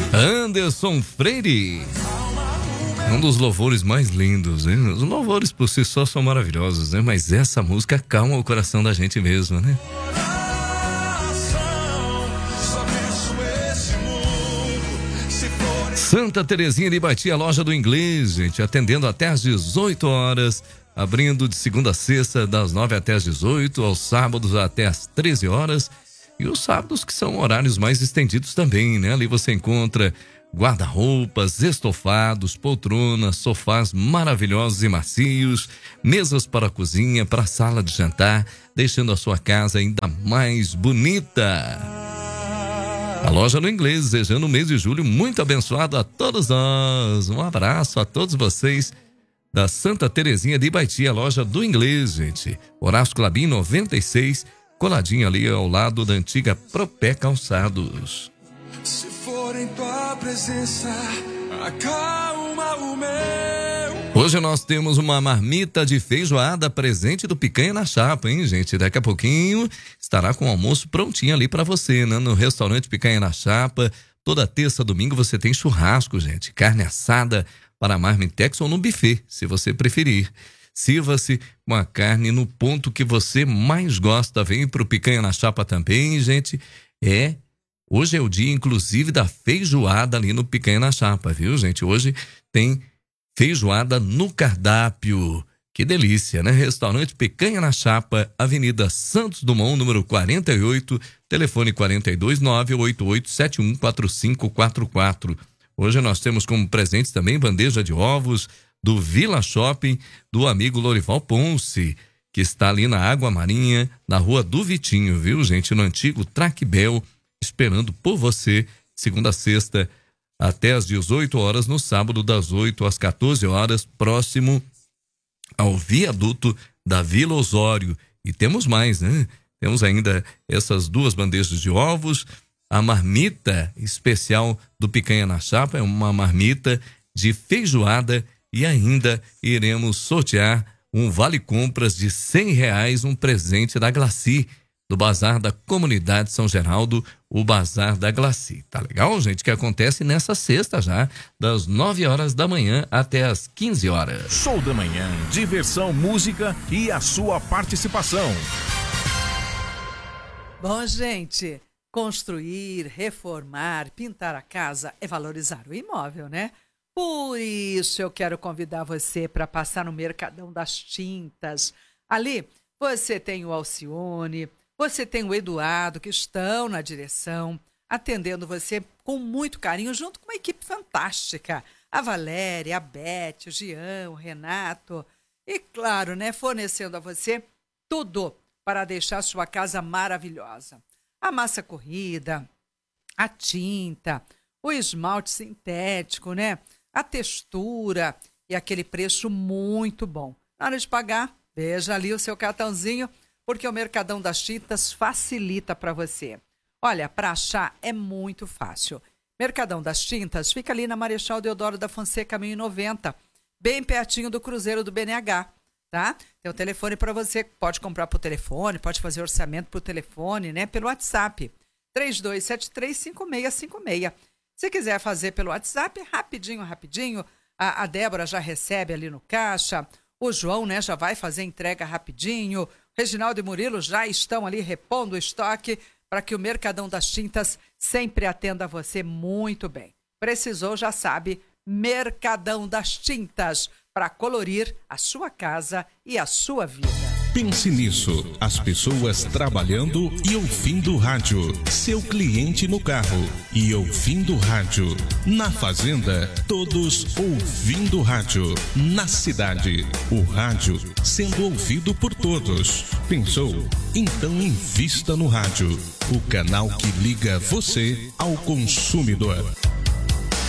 Anderson Freire. Um dos louvores mais lindos, hein? Os louvores por si só são maravilhosos, né? Mas essa música acalma o coração da gente mesmo, né? Santa Terezinha de Ibati, a loja do inglês, gente, atendendo até às 18 horas, abrindo de segunda a sexta, das 9 até às 18, aos sábados até às 13 horas, e os sábados que são horários mais estendidos também, né? Ali você encontra guarda-roupas, estofados, poltronas, sofás maravilhosos e macios, mesas para a cozinha, para a sala de jantar, deixando a sua casa ainda mais bonita. A loja do inglês, desejando o mês de julho muito abençoado a todos nós. Um abraço a todos vocês da Santa Terezinha de Ibati, a loja do inglês, gente. Horácio Clabin 96, coladinho ali ao lado da antiga Propé Calçados. Se for em tua presença, acalma o meu. Hoje nós temos uma marmita de feijoada presente do Picanha na Chapa, hein, gente? Daqui a pouquinho estará com o almoço prontinho ali para você, né? No restaurante Picanha na Chapa. Toda terça, domingo você tem churrasco, gente. Carne assada para marmitex ou no buffet, se você preferir. Sirva-se com a carne no ponto que você mais gosta. Vem pro Picanha na Chapa também, gente. Hoje é o dia, inclusive, da feijoada ali no Picanha na Chapa, viu, gente? Hoje tem feijoada no cardápio. Que delícia, né? Restaurante Picanha na Chapa, Avenida Santos Dumont, número 48, telefone 42988714544. Hoje nós temos como presentes também bandeja de ovos do Vila Shopping, do amigo Lorival Ponce, que está ali na Água Marinha, na Rua do Vitinho, viu, gente? No antigo Traquibel, esperando por você, segunda a sexta, até às 18 horas, no sábado, das 8 às 14 horas, próximo ao viaduto da Vila Osório. E temos mais, né? Temos ainda essas duas bandejas de ovos, a marmita especial do Picanha na Chapa, é uma marmita de feijoada, e ainda iremos sortear um vale-compras de R$100, um presente da Glaci, do Bazar da Comunidade São Geraldo, o Bazar da Glaci. Tá legal, gente? Que acontece nessa sexta já, das 9 horas da manhã até as 15 horas. Show da manhã, diversão, música e a sua participação. Bom, gente, construir, reformar, pintar a casa é valorizar o imóvel, né? Por isso eu quero convidar você para passar no Mercadão das Tintas. Ali você tem o Alcione, você tem o Eduardo, que estão na direção, atendendo você com muito carinho, junto com uma equipe fantástica. A Valéria, a Beth, o Jean, o Renato. E, claro, né, fornecendo a você tudo para deixar a sua casa maravilhosa. A massa corrida, a tinta, o esmalte sintético, né? A textura e aquele preço muito bom. Na hora de pagar, veja ali o seu cartãozinho, porque o Mercadão das Tintas facilita para você. Olha, para achar é muito fácil. Mercadão das Tintas fica ali na Marechal Deodoro da Fonseca 1090, bem pertinho do Cruzeiro do BNH, tá? Tem o telefone para você, pode comprar por telefone, pode fazer orçamento por telefone, né? Pelo WhatsApp, 32735656. Se quiser fazer pelo WhatsApp, rapidinho, a Débora já recebe ali no caixa, o João, né, já vai fazer entrega rapidinho, Reginaldo e Murilo já estão ali repondo o estoque para que o Mercadão das Tintas sempre atenda você muito bem. Precisou, já sabe, Mercadão das Tintas, para colorir a sua casa e a sua vida. Pense nisso, as pessoas trabalhando e ouvindo rádio, seu cliente no carro e ouvindo rádio, na fazenda, todos ouvindo rádio, na cidade, o rádio sendo ouvido por todos. Pensou? Então invista no rádio, o canal que liga você ao consumidor.